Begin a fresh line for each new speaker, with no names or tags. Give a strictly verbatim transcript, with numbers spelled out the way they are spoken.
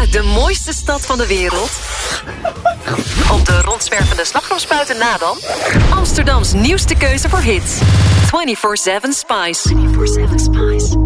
uit de mooiste stad van de wereld? Op de rondzwervende slagroomspuiten na dan? Amsterdams nieuwste keuze voor hits. vierentwintig zeven Spice. vierentwintig zeven Spice.